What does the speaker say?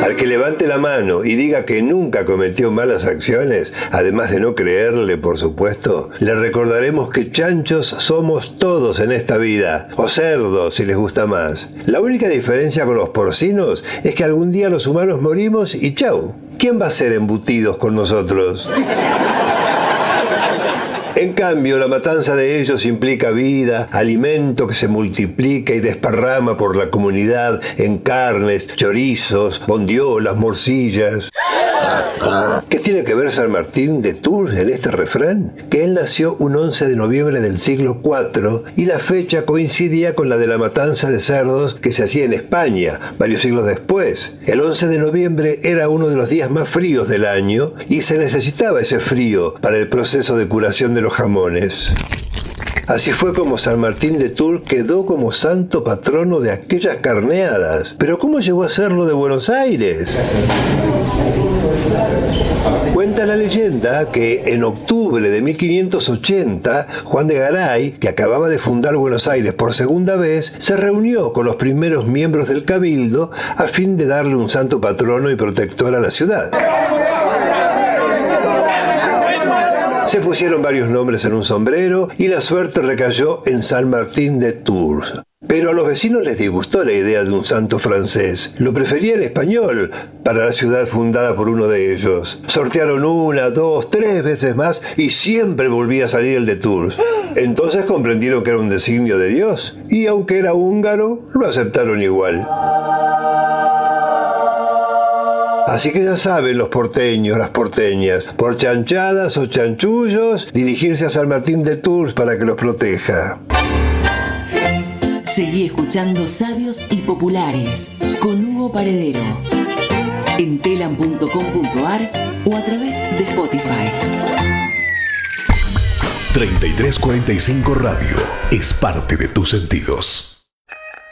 Al que levante la mano y diga que nunca cometió malas acciones, además de no creerle, por supuesto, le recordaremos que chanchos somos todos en esta vida, o cerdos si les gusta más. La única diferencia con los porcinos es que algún día los humanos morimos y chau. ¿Quién va a ser embutidos con nosotros? En cambio, la matanza de ellos implica vida, alimento que se multiplica y desparrama por la comunidad en carnes, chorizos, bondiolas, morcillas. ¿Qué tiene que ver San Martín de Tours en este refrán? Que él nació un 11 de noviembre del siglo IV y la fecha coincidía con la de la matanza de cerdos que se hacía en España varios siglos después. El 11 de noviembre era uno de los días más fríos del año y se necesitaba ese frío para el proceso de curación de los jamones. Así fue como San Martín de Tours quedó como santo patrono de aquellas carneadas. Pero ¿cómo llegó a serlo de Buenos Aires? Cuenta la leyenda que en octubre de 1580, Juan de Garay, que acababa de fundar Buenos Aires por segunda vez, se reunió con los primeros miembros del cabildo a fin de darle un santo patrono y protector a la ciudad. Se pusieron varios nombres en un sombrero y la suerte recayó en San Martín de Tours. Pero a los vecinos les disgustó la idea de un santo francés. Lo preferían español para la ciudad fundada por uno de ellos. Sortearon 1, 2, 3 veces más y siempre volvía a salir el de Tours. Entonces comprendieron que era un designio de Dios y aunque era húngaro, lo aceptaron igual. Así que ya saben los porteños, las porteñas, por chanchadas o chanchullos, dirigirse a San Martín de Tours para que los proteja. Seguí escuchando Sabios y Populares con Hugo Paredero en telam.com.ar o a través de Spotify. 3345 Radio es parte de tus sentidos.